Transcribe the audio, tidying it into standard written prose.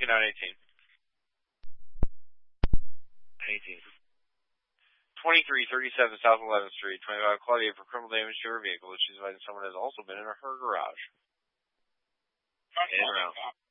Lincoln on 18. 18. 2337 South 11th Street, 25 Claudia for criminal damage to her vehicle. She's advising someone has also been in her garage. In or out?